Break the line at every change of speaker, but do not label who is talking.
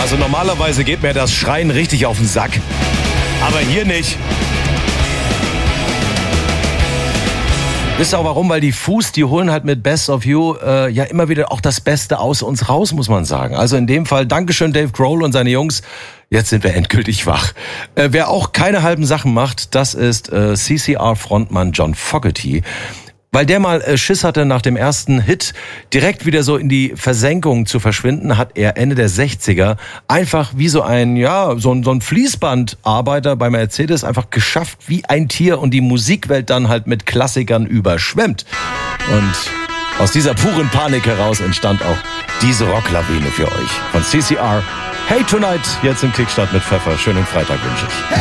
Also normalerweise geht mir das Schreien richtig auf den Sack. Aber hier nicht. Wisst ihr auch warum? Weil die Fus, die holen halt mit Best of You ja immer wieder auch das Beste aus uns raus, muss man sagen. Also in dem Fall Dankeschön Dave Grohl und seine Jungs. Jetzt sind wir endgültig wach. Wer auch keine halben Sachen macht, das ist CCR-Frontmann John Fogerty. Weil der mal Schiss hatte, nach dem ersten Hit direkt wieder so in die Versenkung zu verschwinden, hat er Ende der 60er einfach wie so ein Fließbandarbeiter bei Mercedes einfach geschafft wie ein Tier und die Musikwelt dann halt mit Klassikern überschwemmt. Und aus dieser puren Panik heraus entstand auch diese Rocklawine für euch von CCR. Hey Tonight, jetzt im Kickstart mit Pfeffer. Schönen Freitag wünsche ich.